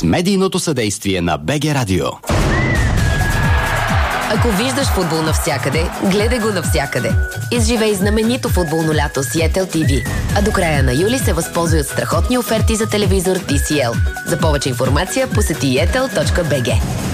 медийното съдействие на БГ Радио. Ако виждаш футбол навсякъде, гледай го навсякъде. Изживей знаменито футболно лято с Yetel TV. А до края на юли се възползвай от страхотни оферти за телевизор TCL. За повече информация посети yetel.bg.